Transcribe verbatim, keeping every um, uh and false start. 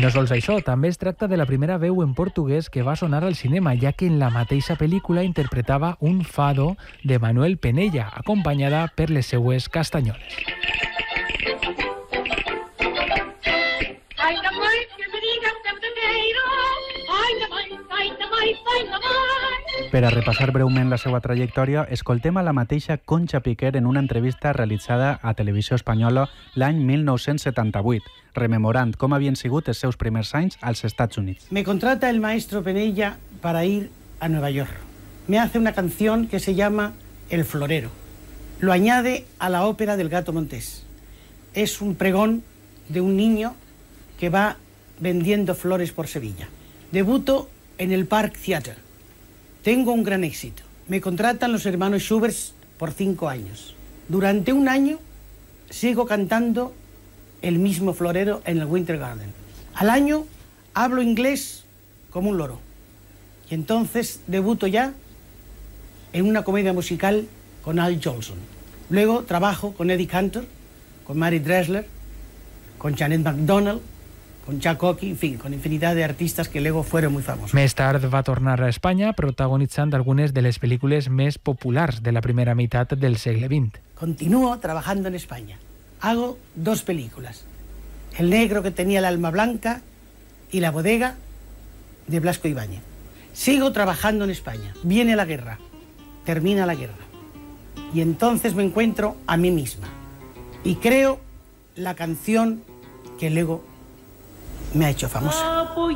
no sols això, també es tracta de la primera veu en portuguès que va sonar al cinema, ja que en la mateixa pel·lícula interpretava un fado de Manuel Penella, acompanyada per les seues castanyoles. Per a repassar breument la seva trajectòria, escoltem a la mateixa Concha Piquer en una entrevista realitzada a Televisió Espanyola l'any mil nou-cents setanta-vuit, rememorant com havien sigut els seus primers anys als Estats Units. Me contrata el maestro Penella para ir a Nueva York. Me hace una canción que se llama El Florero. Lo añade a la ópera del Gato Montés. Es un pregón de un niño que va vendiendo flores por Sevilla. Debuto en el Park Theatre. Tengo un gran éxito. Me contratan los hermanos Schubert por cinco años. Durante un año sigo cantando el mismo florero en el Winter Garden. Al año hablo inglés como un loro. Y entonces debuto ya en una comedia musical con Al Jolson. Luego trabajo con Eddie Cantor, con Mary Dressler, con Janet MacDonald, con Chuck Ocky, en fin, con infinidad de artistas que luego fueron muy famosos. Més tard va tornar a Espanya protagonitzant algunes de les pel·lícules més populars de la primera meitat del segle vint. Continúo trabajando en España. Hago dos películas. El negro que tenía el alma blanca y La bodega de Blasco Ibáñez. Sigo trabajando en España. Viene la guerra. Termina la guerra. Y entonces me encuentro a mí misma. Y creo la canción que luego me ha hecho famosa.